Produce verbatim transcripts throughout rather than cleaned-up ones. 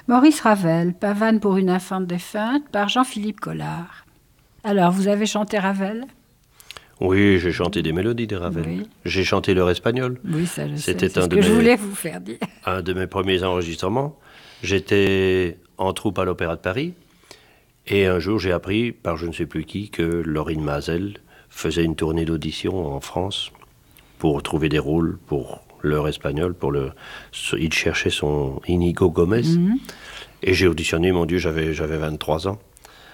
Maurice Ravel, Pavane pour une infante défunte, par Jean-Philippe Collard. Alors, vous avez chanté Ravel? Oui, j'ai chanté des mélodies de Ravel. Oui. J'ai chanté leur espagnol. Oui, ça je sais. C'était C'est un ce de que je mes- voulais vous faire dire. un de mes premiers enregistrements. J'étais en troupe à l'Opéra de Paris. Et un jour, j'ai appris, par je ne sais plus qui, que Laurine Mazel faisait une tournée d'audition en France pour trouver des rôles pour leur espagnol. Pour le... Il cherchait son Inigo Gomez. Mhm. Et j'ai auditionné, mon Dieu, j'avais, j'avais vingt-trois ans.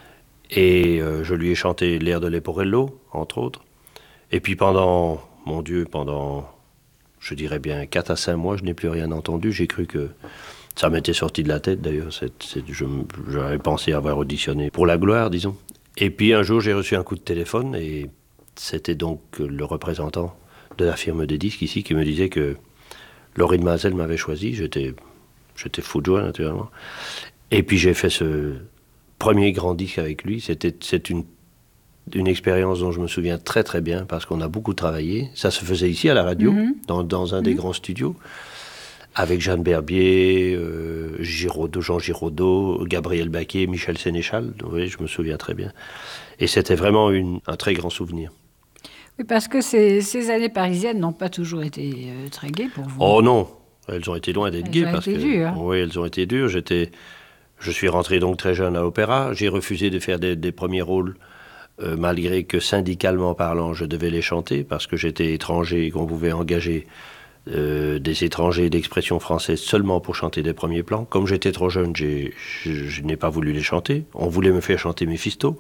Et euh, je lui ai chanté l'air de Leporello, entre autres. Et puis pendant, mon Dieu, pendant, je dirais bien quatre à cinq mois, je n'ai plus rien entendu. J'ai cru que ça m'était sorti de la tête, d'ailleurs. C'est, c'est, je, j'avais pensé avoir auditionné pour la gloire, disons. Et puis un jour, j'ai reçu un coup de téléphone, et c'était donc le représentant de la firme des disques ici qui me disait que Laurine Mazel m'avait choisi. J'étais, j'étais fou de joie, naturellement. Et puis j'ai fait ce premier grand disque avec lui. C'était, c'est une une expérience dont je me souviens très très bien parce qu'on a beaucoup travaillé. Ça se faisait ici à la radio, Mhm. dans, dans un Mhm. des grands studios, avec Jeanne Berbier, euh, Giraudot, Jean Giraudot, Gabriel Baquet, Michel Sénéchal. Oui, je me souviens très bien. Et c'était vraiment une, un très grand souvenir. Oui, parce que ces, ces années parisiennes n'ont pas toujours été euh, très gaies pour vous. Oh non, elles ont été loin d'être Elles gaies ont parce été que dures. oui, elles ont été dures. J'étais, je suis rentré donc très jeune à l'opéra. J'ai refusé de faire des, des premiers rôles. Euh, malgré que syndicalement parlant, je devais les chanter parce que j'étais étranger et qu'on pouvait engager euh, des étrangers d'expression française seulement pour chanter des premiers plans. Comme j'étais trop jeune, j'ai, je, je n'ai pas voulu les chanter. On voulait me faire chanter Méphisto.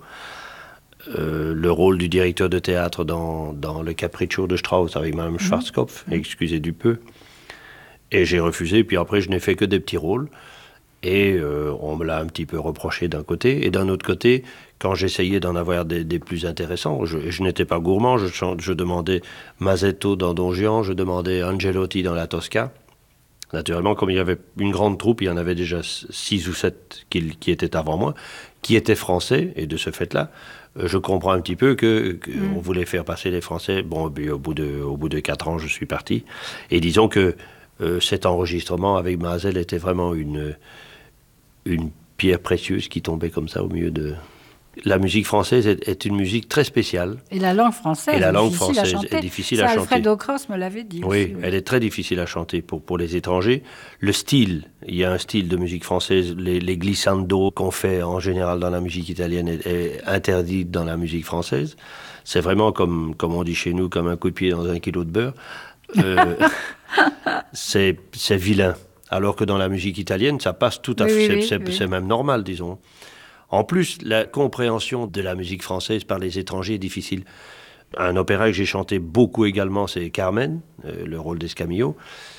Euh, le rôle du directeur de théâtre dans, dans le Capriccio de Strauss avec Mme Mhm. Schwarzkopf, excusez du peu. Et j'ai refusé, puis après je n'ai fait que des petits rôles. Et euh, on me l'a un petit peu reproché d'un côté. Et d'un autre côté, quand j'essayais d'en avoir des, des plus intéressants, je, je n'étais pas gourmand, je, chante, je demandais Masetto dans Don Juan, je demandais Angelotti dans la Tosca. Naturellement, comme il y avait une grande troupe, il y en avait déjà six ou sept qui, qui étaient avant moi, qui étaient français, et de ce fait-là, euh, je comprends un petit peu que, que Mm. on voulait faire passer les Français. Bon, puis au bout de, au bout de quatre ans, je suis parti. Et disons que euh, cet enregistrement avec Mazel était vraiment une... une pierre précieuse qui tombait comme ça au milieu de... La musique française est, est une musique très spéciale. Et la langue française, Et la langue difficile à française chanter. est difficile Ça, à chanter. Alfredo Cross me l'avait dit Oui, aussi. Oui, elle est très difficile à chanter pour, pour les étrangers. Le style, il y a un style de musique française, les, les glissando qu'on fait en général dans la musique italienne est, est interdit dans la musique française. C'est vraiment comme, comme on dit chez nous, comme un coup de pied dans un kilo de beurre. Euh, c'est, c'est vilain. Alors que dans la musique italienne, ça passe tout à Oui, fait, oui, c'est, oui, c'est, oui. c'est même normal, disons. En plus, la compréhension de la musique française par les étrangers est difficile. Un opéra que j'ai chanté beaucoup également, c'est Carmen, euh, le rôle d'Escamillo.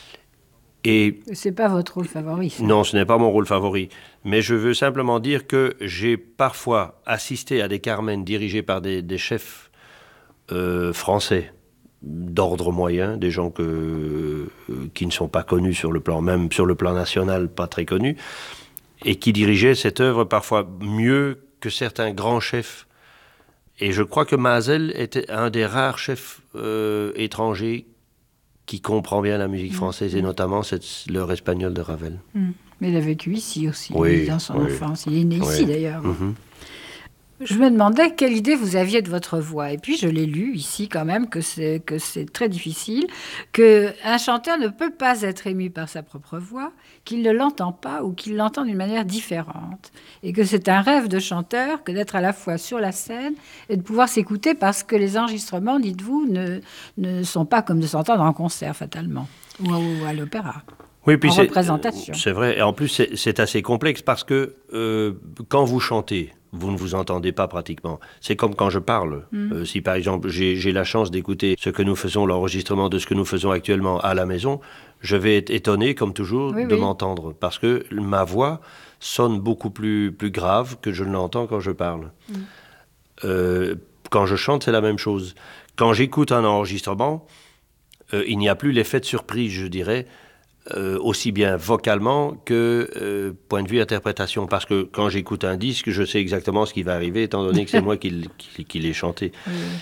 Et C'est pas votre rôle favori, ça. non, ce n'est pas mon rôle favori. Mais je veux simplement dire que j'ai parfois assisté à des Carmen dirigés par des, des chefs euh, français d'ordre moyen, des gens que, euh, qui ne sont pas connus sur le plan, même sur le plan national, pas très connus, et qui dirigeaient cette œuvre parfois mieux que certains grands chefs. Et je crois que Mazel était un des rares chefs euh, étrangers qui comprend bien la musique française, Mmh. et notamment cette, l'heure espagnole de Ravel. Mm. Mais il a vécu ici aussi, Oui, dans son oui. enfance. Il est né ici, Oui. d'ailleurs. Mhm. Je me demandais quelle idée vous aviez de votre voix. Et puis, je l'ai lu ici quand même, que c'est, que c'est très difficile, qu'un chanteur ne peut pas être ému par sa propre voix, qu'il ne l'entend pas ou qu'il l'entend d'une manière différente. Et que c'est un rêve de chanteur que d'être à la fois sur la scène et de pouvoir s'écouter parce que les enregistrements, dites-vous, ne, ne sont pas comme de s'entendre en concert, fatalement, ou, ou à l'opéra. Oui, puis En c'est, représentation. c'est vrai. Et en plus, c'est, c'est assez complexe parce que euh, quand vous chantez, vous ne vous entendez pas pratiquement. C'est comme quand je parle. Mm. Euh, si par exemple j'ai, j'ai la chance d'écouter ce que nous faisons, l'enregistrement de ce que nous faisons actuellement à la maison, je vais être étonné, comme toujours, Oui, de oui. m'entendre. Parce que ma voix sonne beaucoup plus, plus grave que je ne l'entends quand je parle. Mm. Euh, quand je chante, c'est la même chose. Quand j'écoute un enregistrement, euh, il n'y a plus l'effet de surprise, je dirais, Euh, aussi bien vocalement que euh, point de vue interprétation. Parce que quand j'écoute un disque, je sais exactement ce qui va arriver, étant donné que c'est moi qui, qui, qui l'ai chanté. Oui.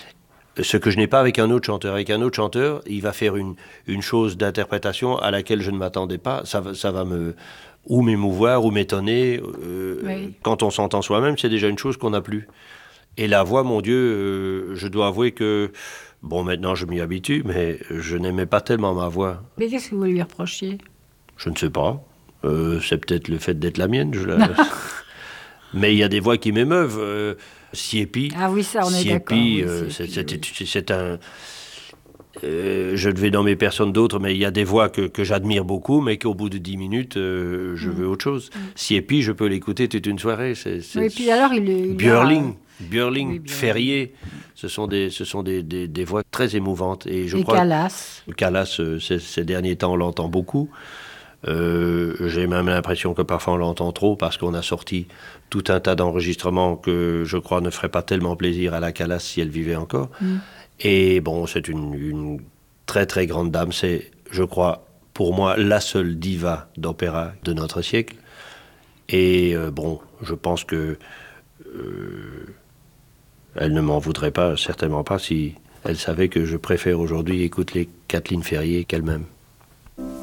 Ce que je n'ai pas avec un autre chanteur. Avec un autre chanteur, il va faire une, une chose d'interprétation à laquelle je ne m'attendais pas. Ça, va- ça va me ou m'émouvoir ou m'étonner. Euh, Oui. Quand on s'entend soi-même, c'est déjà une chose qu'on n'a plus. Et la voix, mon Dieu, euh, je dois avouer que, bon, maintenant je m'y habitue, mais je n'aimais pas tellement ma voix. Mais qu'est-ce que vous lui reprochiez? Je ne sais pas. Euh, c'est peut-être le fait d'être la mienne. Je la- Mais il y a des voix qui m'émeuvent. Euh, Siepi. Ah oui, ça, on est d'accord. Siepi, oui, euh, Siepi, c'est c'est- oui. c'est un. Euh, je devais nommer personne d'autre, mais il y a des voix que, que j'admire beaucoup, mais qu'au bout de dix minutes, euh, je Mm. veux autre chose. Siepi, je peux l'écouter toute une soirée. C'est, c'est- Oui, et puis alors, il, il Björling, a... Björling, Oui, Björling. Ferrier, ce sont des, ce sont des, des, des voix très émouvantes. Et je Et crois Calas. que Calas, euh, ces, ces derniers temps, on l'entend beaucoup. Euh, j'ai même l'impression que parfois on l'entend trop parce qu'on a sorti tout un tas d'enregistrements que je crois ne feraient pas tellement plaisir à la Calas si elle vivait encore. Mm. Et bon, c'est une, une très très grande dame. C'est, je crois, pour moi, la seule diva d'opéra de notre siècle. Et euh, bon, je pense que euh, elle ne m'en voudrait pas, certainement pas, si elle savait que je préfère aujourd'hui écouter Kathleen Ferrier qu'elle-même.